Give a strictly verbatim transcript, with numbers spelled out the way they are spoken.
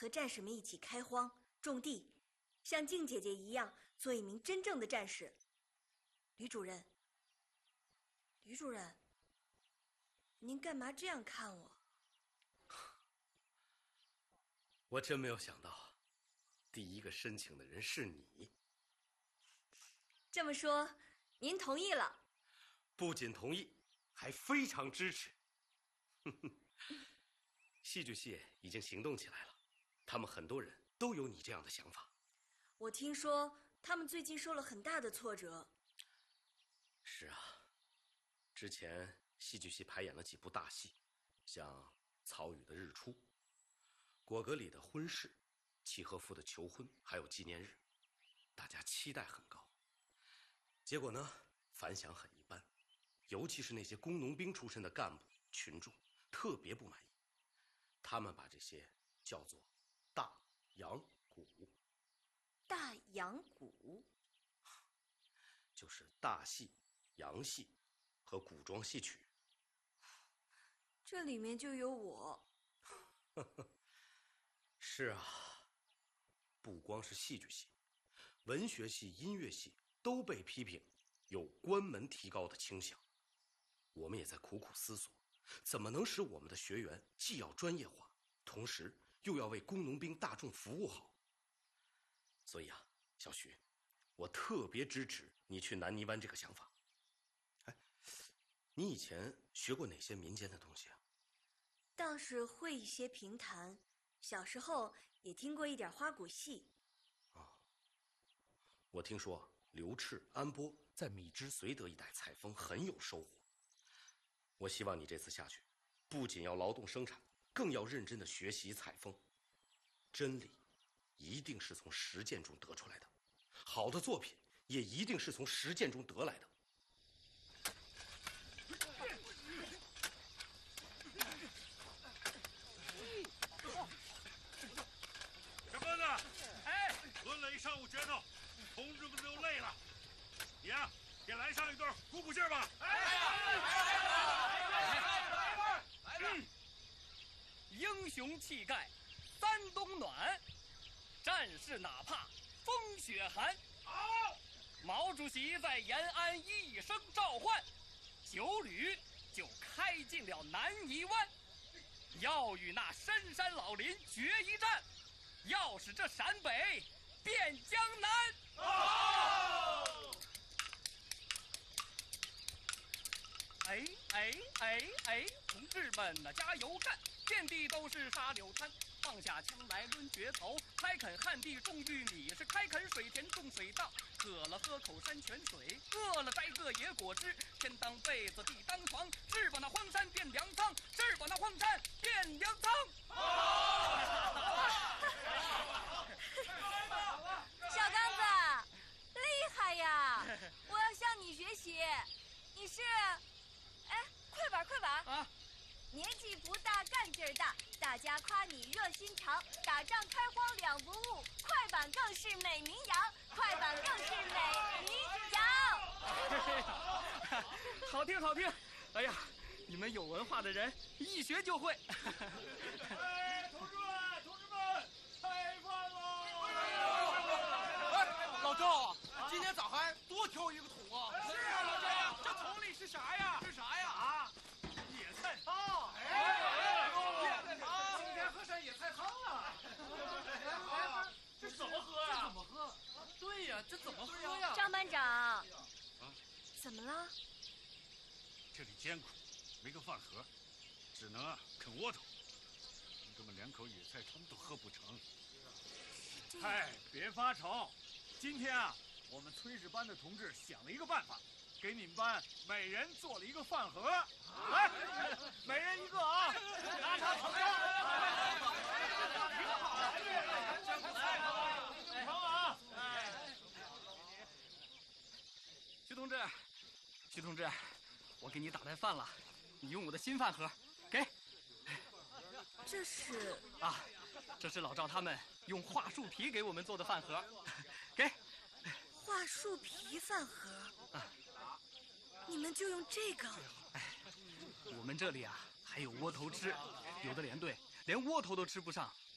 和战士们一起开荒种地，像静姐姐一样做一名真正的战士。吕主任，吕主任，您干嘛这样看我？ 我真没有想到，第一个申请的人是你。 这么说，您同意了？ 不仅同意，还非常支持。戏剧系已经行动起来了，他们很多人都有你这样的想法。 我听说他们最近受了很大的挫折。 是啊，之前戏剧系排演了几部大戏，像曹禺的《日出》、果戈里的《婚事》、契诃夫的《求婚》，还有纪念日，大家期待很高。结果呢，反响很一般，尤其是那些工农兵出身的干部群众特别不满意，他们把这些叫做大洋鼓。 大洋鼓就是大戏、洋戏和古装戏曲。 这里面就有我。 是啊，不光是戏剧系，文学系、音乐系都被批评有关门提高的倾向。我们也在苦苦思索，怎么能使我们的学员既要专业化，同时又要为工农兵大众服务好。所以啊，小徐，我特别支持你去南泥湾这个想法。哎，你以前学过哪些民间的东西啊？ 倒是会一些评弹，小时候也听过一点花鼓戏。 哦，我听说刘炽、安波在米脂绥德一带采风很有收获。我希望你这次下去，不仅要劳动生产，更要认真的学习采风。真理一定是从实践中得出来的，好的作品也一定是从实践中得来的。 小鸽子，哎，抡了一上午拳头，同志们都累了，你呀、啊，给来上一段鼓鼓劲儿吧！哎呀！嗯，英雄气概三冬暖，战士哪怕风雪寒。 好， 毛主席在延安一声召唤，九旅就开进了南泥湾，要与那深山老林决一战，要使这陕北变江南。 好！ 哎哎哎哎，同志们呐，加油干！遍地都是沙柳滩，放下枪来抡决头，开垦旱地种玉米，是开垦水田种水稻，渴了喝口山泉水，饿了摘个野果汁，天当被子地当床，是把那荒山变粮仓，是把那荒山变粮仓。 小刚子，厉害呀！我要向你学习。你是，哎，快板快板啊！ 年纪不大，干劲儿大，大家夸你热心肠，打仗开荒两不误，快板更是美名扬，快板更是美名扬。 好听好听！哎呀，你们有文化的人一学就会。 哎，同志们，同志们，开饭喽！ 哎，老赵，今天咋还多挑一个桶啊？ 是啊，老赵， 这桶里是啥呀？是啥呀？啊！ 野菜汤， 哎，野菜汤，今天喝上野菜汤了。 这怎么喝呀？ 怎么喝？对呀，这怎么喝呀？ 张班长， 啊， 怎么了？ 这里艰苦，没个饭盒，只能啊啃窝头。同志们两口野菜汤都喝不成。嗨，别发愁，今天啊，我们炊事班的同志想了一个办法。给你们班每人做了一个饭盒，来，每人一个啊，拿它盛上。挺好，真不错，成啊！哎， 徐同志，徐同志，我给你打来饭了，你用我的新饭盒，给。 这是啊，这是老赵他们用桦树皮给我们做的饭盒，给。 桦树皮饭盒啊。你们就用这个？ 哎，我们这里啊还有窝头吃，有的连队连窝头都吃不上，